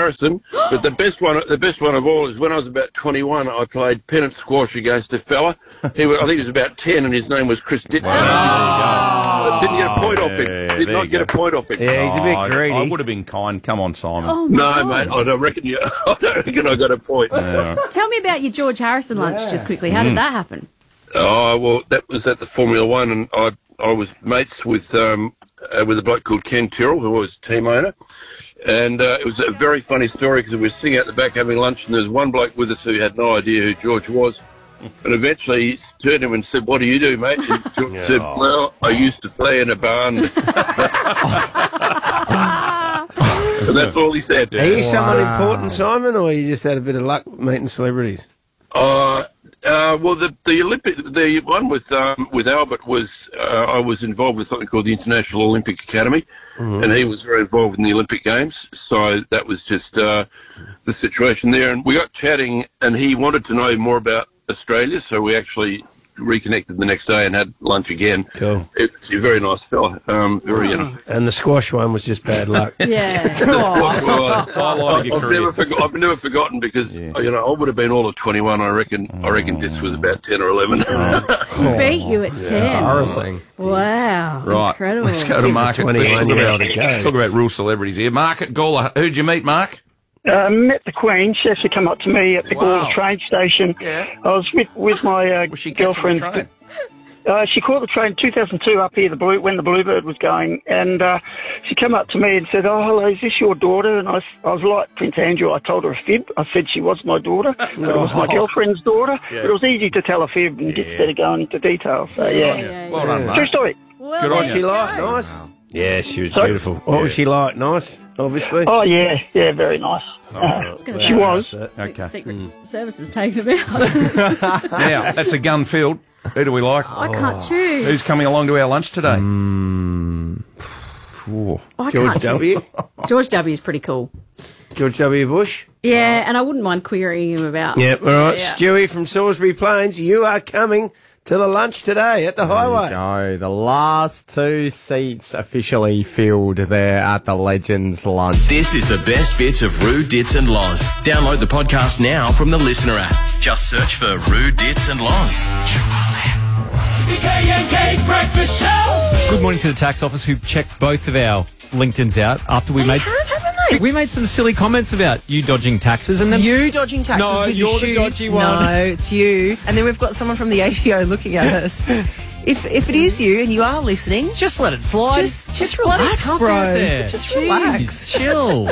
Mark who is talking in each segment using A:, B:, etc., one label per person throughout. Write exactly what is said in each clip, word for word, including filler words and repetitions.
A: Harrison. But the best one, the best one of all is when I was about twenty-one, I played pennant squash against a fella. He was, I think he was about ten, and his name was Chris Dittman.
B: Wow.
A: Didn't get a point off him. Did not get a point off him.
C: Yeah, he's a bit
B: Oh,
C: greedy.
B: I would have been kind. Come on, Simon.
D: Oh, my
A: No,
D: God.
A: mate, I don't reckon you. I don't reckon I got a point.
B: Yeah.
D: Tell me about your George Harrison lunch just quickly. How did that happen?
A: Oh well, that was at the Formula One, and I I was mates with um uh, with a bloke called Ken Tyrrell, who was team owner, and uh, it was a very funny story because we were sitting out the back having lunch, and there was one bloke with us who had no idea who George was, and eventually he turned to him and said, "What do you do, mate?" And George
B: Yeah.
A: said, "Well, I used to play in a barn." And that's all he said.
C: Are you someone important, Simon, or you just had a bit of luck meeting celebrities?
A: Uh, uh, well, the the Olympic, the one with um, with Albert was uh, I was involved with something called the International Olympic Academy,
C: Mm-hmm.
A: and he was very involved in the Olympic Games. So that was just uh, the situation there. And we got chatting, and he wanted to know more about Australia. So we actually reconnected the next day and had lunch again.
C: Cool.
A: It's a very nice fella. Um, very. Uh,
C: And the squash one was just bad luck.
D: Yeah.
A: well, I-
B: Highlighting your
A: I've
B: career.
A: never, forgot, I've never forgotten because you know I would have been all of twenty-one. I reckon. I reckon Ditz was about ten or eleven.
D: He beat you at ten.
E: Embarrassing.
D: Wow.
B: Right.
D: Incredible.
B: Let's go to Market. Let's talk,
C: twenty-one-year-old
B: about,
C: to go.
B: let's talk about real celebrities here. Market Gawler. Who'd you meet, Mark?
F: Uh, met the Queen. She actually come up to me at the
B: Wow.
F: Gawler train station.
B: Yeah.
F: I was with, with my uh,
B: Was she catching
F: girlfriend.
B: the train?
F: Uh, she caught the train two thousand two up here, the blue, when the Bluebird was going, and uh, she came up to me and said, "Oh, hello, is this your daughter?" And I, s- I was like Prince Andrew. I told her a fib. I said she was my daughter, but it was my girlfriend's daughter.
B: Yeah.
F: But it was easy to tell a fib and get instead of going into detail. So yeah,
D: yeah,
B: Well done,
F: true
B: Mark.
F: story.
D: Well,
B: Good on
D: there
C: What was
B: you.
C: she
D: you
C: like?
D: go.
C: Nice? Yeah, she was
F: Sorry?
C: beautiful. What was she like? Nice, obviously.
F: Oh yeah, yeah, very nice. Uh,
D: was gonna
F: she
D: say-
F: was.
B: Okay.
D: Secret Services taken him out.
B: Now, that's a gun field. Who do we like?
D: I can't choose.
B: Who's coming along to our lunch today? Ooh.
D: I
C: George
D: can't
C: W.
D: choose. George W. is pretty cool.
C: George W. Bush.
D: Yeah, and I wouldn't mind querying him about.
C: Yep, all right.
D: Yeah.
C: Stewie from Salisbury Plains, you are coming to the lunch today at the highway.
E: Go. The last two seats officially filled there at the Legends lunch.
G: This is the best bits of Roo, Dits and Loz. Download the podcast now from the Listener app. Just search for Roo, Dits and Loz.
H: Good morning to the tax office who checked both of our LinkedIns out after we
D: They
H: made
D: have, haven't they?
H: we made some silly comments about you dodging taxes and then
I: You dodging taxes
H: No,
I: with your
H: you're the
I: shoes.
H: dodgy one.
I: No, it's you. And then we've got someone from the A T O looking at us. If if it is you and you are listening,
H: just let it slide.
I: just just
H: It's bloody
I: relax,
H: tough
I: bro.
H: out there.
I: Just
H: Jeez,
I: relax.
H: chill.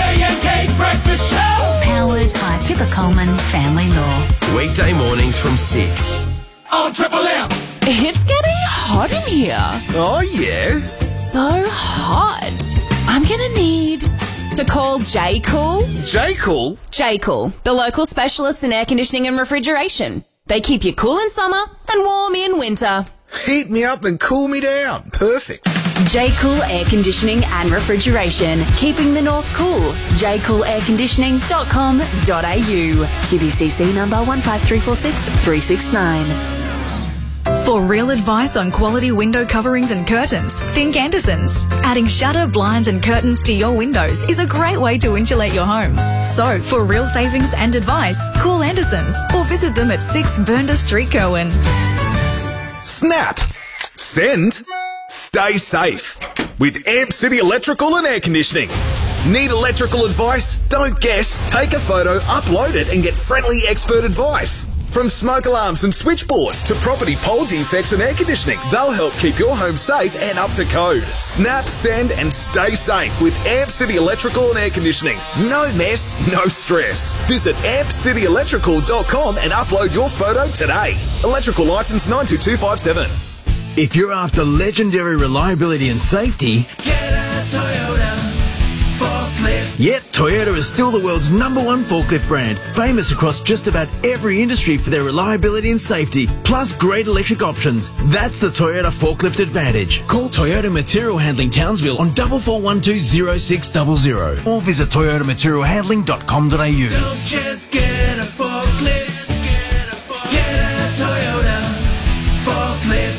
J: Powered by Pippa Coleman Family Law.
G: Weekday mornings from six. On Triple M.
K: It's getting hot in here.
G: Oh, yeah?
K: So hot. I'm going to need to call J Cool.
G: J. Cool?
K: J Cool, the local specialists in air conditioning and refrigeration. They keep you cool in summer and warm in winter.
G: Heat me up and cool me down. Perfect.
K: J Cool Air Conditioning and Refrigeration, keeping the north cool. j cool air conditioning dot com dot a u. Q B C C number one five three four six three six nine.
L: For real advice on quality window coverings and curtains, think Andersons. Adding shutter, blinds and curtains to your windows is a great way to insulate your home. So, for real savings and advice, call Andersons or visit them at six Burnda Street, Cowan.
M: Snap. Send. Stay safe. With Amp City Electrical and Air Conditioning. Need electrical advice? Don't guess. Take a photo, upload it and get friendly expert advice. From smoke alarms and switchboards to property pole defects and air conditioning, they'll help keep your home safe and up to code. Snap, send and stay safe with Amp City Electrical and Air Conditioning. No mess, no stress. Visit amp city electrical dot com and upload your photo today. Electrical license nine two two five seven.
N: If you're after legendary reliability and safety,
G: Get a Toyota forklift.
N: yep, Toyota is still the world's number one forklift brand, famous across just about every industry for their reliability and safety, plus great electric options. That's the Toyota Forklift Advantage. Call Toyota Material Handling Townsville on four four one two zero six zero zero or visit toyota material handling dot com dot a u.
G: Don't just get a forklift. Get a, forklift. Get a Toyota forklift.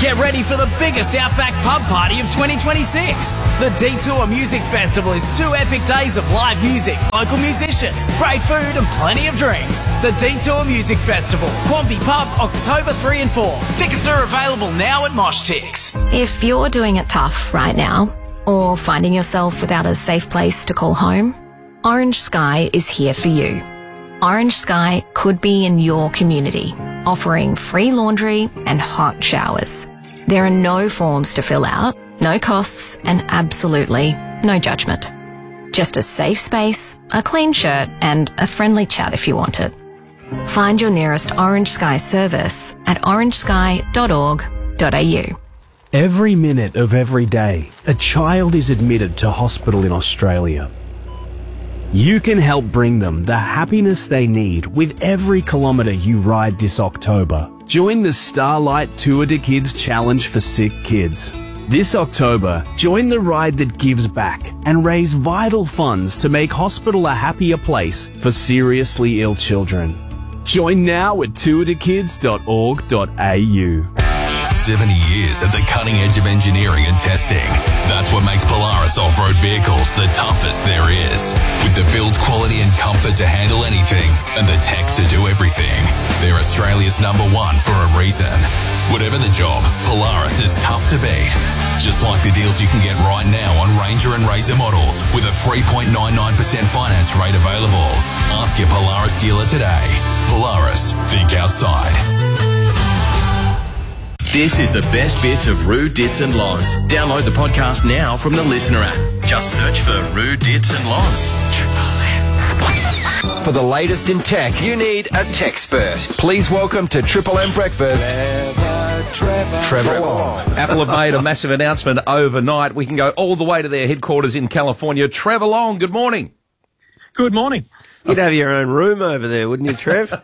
O: Get ready for the biggest Outback pub party of twenty twenty-six. The Detour Music Festival is two epic days of live music, local musicians, great food and plenty of drinks. The Detour Music Festival, Quamby Pub, October third and fourth. Tickets are available now at Moshtix.
P: If you're doing it tough right now, or finding yourself without a safe place to call home, Orange Sky is here for you. Orange Sky could be in your community, offering free laundry and hot showers. There are no forms to fill out, no costs, and absolutely no judgment. Just a safe space, a clean shirt, and a friendly chat if you want it. Find your nearest Orange Sky service at orange sky dot org dot a u.
Q: Every minute of every day, a child is admitted to hospital in Australia. You can help bring them the happiness they need with every kilometre you ride this October. Join the Starlight Tour de Kids Challenge for Sick Kids. This October, join the ride that gives back and raise vital funds to make hospital a happier place for seriously ill children. Join now at tour de kids dot org dot a u.
R: seventy years at the cutting edge of engineering and testing. That's what makes Polaris off-road vehicles the toughest there is. With the build quality and comfort to handle anything and the tech to do everything. They're Australia's number one for a reason. Whatever the job, Polaris is tough to beat. Just like the deals you can get right now on Ranger and Razor models with a three point nine nine percent finance rate available. Ask your Polaris dealer today. Polaris, think outside.
G: This is the best bits of Roo, Dits and Loz. Download the podcast now from the Listener app. Just search for Roo, Dits and Loz.
S: For the latest in tech, you need a techspert. Please welcome to Triple M Breakfast, Trevor, Trevor Long.
B: Apple have made a massive announcement overnight. We can go all the way to their headquarters in California. Trevor Long, good morning.
T: Good morning.
C: You'd have your own room over there, wouldn't you, Trev?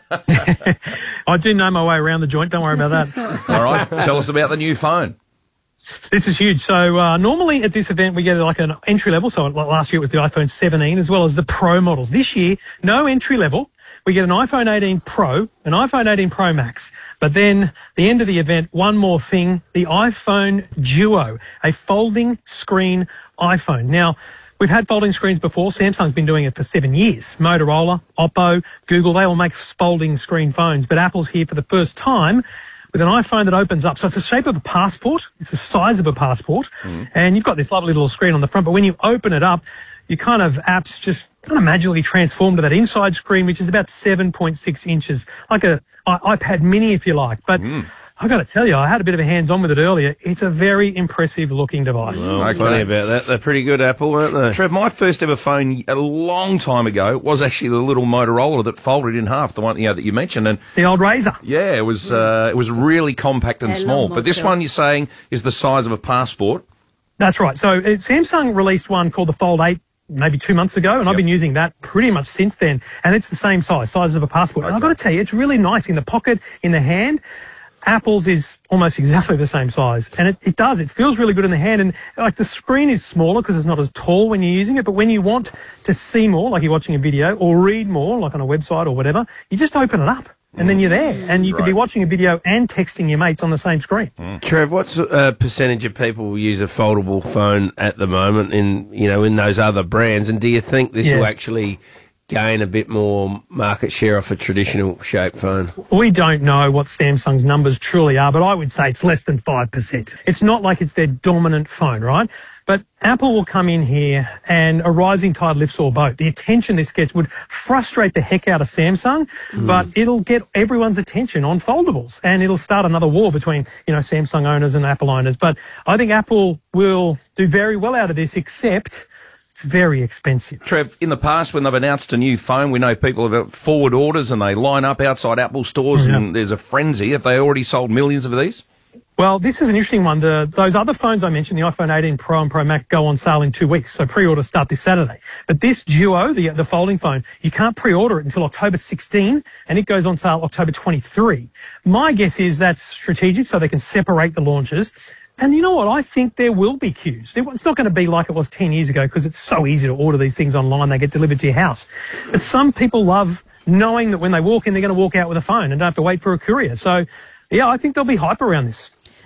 T: I do know my way around the joint. Don't worry about that.
B: All right. Tell us about the new phone.
T: This is huge. So uh, normally at this event we get like an entry level. So like last year it was the iPhone seventeen as well as the Pro models. This year, no entry level. We get an iPhone eighteen Pro, an iPhone eighteen Pro Max. But then the end of the event, one more thing, the iPhone Duo, a folding screen iPhone. Now, we've had folding screens before. Samsung's been doing it for seven years. Motorola, Oppo, Google, they all make folding screen phones. But Apple's here for the first time with an iPhone that opens up. So it's the shape of a passport. It's the size of a passport. Mm. And you've got this lovely little screen on the front. But when you open it up, your kind of apps just kind of magically transform to that inside screen, which is about seven point six inches, like a iPad mini, if you like. But mm. I got to tell you, I had a bit of a hands-on with it earlier. It's a very impressive-looking device.
C: Well, okay. Funny about that. They're pretty good, Apple, aren't they?
B: Trev, my first ever phone a long time ago was actually the little Motorola that folded in half, the one you know, that you mentioned. And
T: the old Razor.
B: Yeah, it was uh, it was really compact and
T: I
B: small. But this one you're saying is the size of a passport.
T: That's right. So uh, Samsung released one called the Fold eight maybe two months ago, and yep. I've been using that pretty much since then. And it's the same size, size of a passport. Okay. And I've got to tell you, it's really nice in the pocket, in the hand. Apple's is almost exactly the same size, and it, it does. It feels really good in the hand, and like the screen is smaller because it's not as tall when you're using it, but when you want to see more, like you're watching a video, or read more, like on a website or whatever, you just open it up, and then you're there, and you right. could be watching a video and texting your mates on the same screen.
C: Mm. Trev, what's a uh, percentage of people use a foldable phone at the moment in, you know, in those other brands, and do you think this yeah. will actually gain a bit more market share off a traditional shape phone?
T: We don't know what Samsung's numbers truly are, but I would say it's less than five percent. It's not like it's their dominant phone, right? But Apple will come in here and a rising tide lifts all boat. The attention this gets would frustrate the heck out of Samsung, mm. but it'll get everyone's attention on foldables, and it'll start another war between, you know, Samsung owners and Apple owners. But I think Apple will do very well out of this, except it's very expensive.
B: Trev, in the past when they've announced a new phone, we know people have forward orders and they line up outside Apple stores yeah. and there's a frenzy. Have they already sold millions of these?
T: Well, this is an interesting one. The, those other phones I mentioned, the iPhone eighteen Pro and Pro Max, go on sale in two weeks. So pre-orders start this Saturday. But this Duo, the, the folding phone, you can't pre-order it until October sixteenth, and it goes on sale October twenty-third. My guess is that's strategic so they can separate the launches. And you know what? I think there will be queues. It's not going to be like it was ten years ago because it's so easy to order these things online. They get delivered to your house. But some people love knowing that when they walk in, they're going to walk out with a phone and don't have to wait for a courier. So, yeah, I think there'll be hype around this.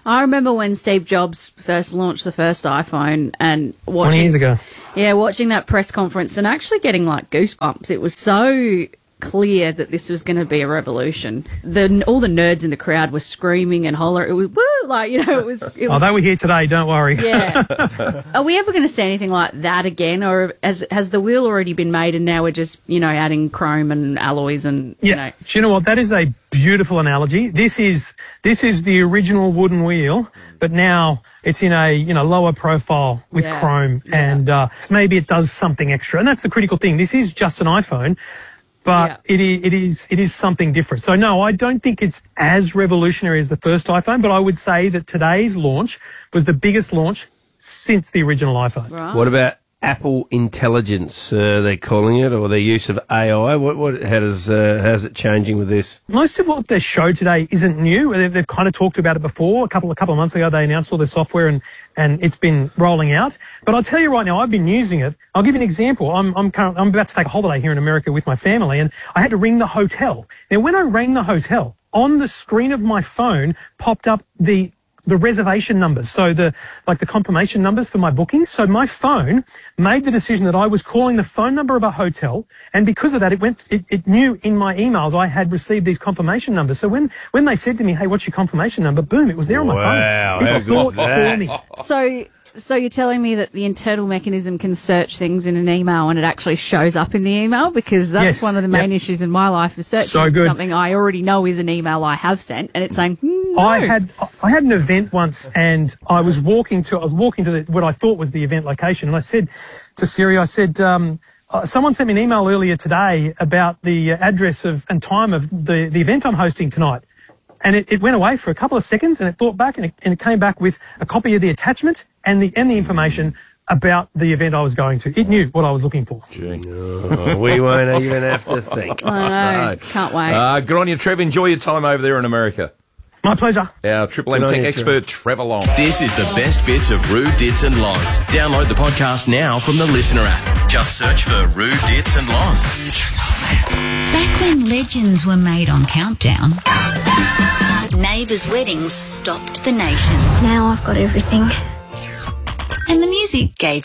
D: I remember when Steve Jobs first launched the first iPhone and watching...
T: twenty years ago.
D: Yeah, watching that press conference and actually getting, like, goosebumps. It was so clear that this was going to be a revolution. The all the nerds in the crowd were screaming and hollering. It was, woo! Like, you know, it was... It
T: oh,
D: was
T: they were here today, don't worry.
D: Yeah. Are we ever going to see anything like that again? Or has, has the wheel already been made and now we're just, you know, adding chrome and alloys and,
T: yeah.
D: you know...
T: Do you know what? That is a beautiful analogy. This is this is the original wooden wheel, but now it's in a, you know, lower profile with
D: Yeah.
T: chrome,
D: Yeah.
T: and uh, maybe it does something extra. And that's the critical thing. This is just an iPhone, but it is it is it is something different. So no, I don't think it's as revolutionary as the first iPhone, but I would say that today's launch was the biggest launch since the original iPhone.
D: Right.
C: What about Apple Intelligence? Uh, they're calling it, or their use of A I. What what how does uh, how's it changing with this?
T: Most of what they show today isn't new. They've, they've kind of talked about it before. A couple a couple of months ago, they announced all their software and, and it's been rolling out. But I'll tell you right now, I've been using it. I'll give you an example. I'm I'm current, I'm about to take a holiday here in America with my family, and I had to ring the hotel. Now, when I rang the hotel, on the screen of my phone popped up the the reservation numbers, so the like the confirmation numbers for my bookings. So my phone made the decision that I was calling the phone number of a hotel, and because of that, it went. It, it knew in my emails I had received these confirmation numbers. So when when they said to me, "Hey, what's your confirmation number?" Boom, it was there on my
C: Wow,
T: phone.
C: how
T: It thought
C: good is
T: for me.
D: So, so you're telling me that the internal mechanism can search things in an email and it actually shows up in the email? Because that's
T: Yes,
D: one of the main
T: yep.
D: issues in my life is searching
T: So good.
D: something I already know is an email I have sent, and it's saying, hmm,
T: I
D: no.
T: had I had an event once, and I was walking to I was walking to the, what I thought was the event location, and I said to Siri, I said, um, uh, someone sent me an email earlier today about the uh, address of and time of the the event I'm hosting tonight, and it, it went away for a couple of seconds, and it thought back, and it, and it came back with a copy of the attachment and the and the information about the event I was going to. It knew what I was looking for.
C: Oh, we won't even have to think.
D: I know. Can't wait.
B: Uh, good on you, Trev. Enjoy your time over there in America.
T: My pleasure.
B: Our Triple M
C: Good on
B: Tech
C: you,
B: expert, Trevor Long.
G: This is the best bits of Roo, Dits and Loz. Download the podcast now from the Listener app. Just search for Roo, Dits and Loz.
J: Back when legends were made on Countdown, neighbours' weddings stopped the nation.
U: Now I've got everything.
J: And the music gave